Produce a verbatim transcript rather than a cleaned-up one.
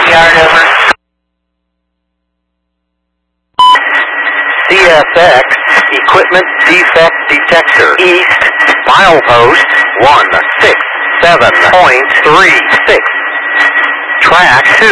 yard, over. C F X, Equipment Defect Detector, East, milepost one six seven point three six, track two.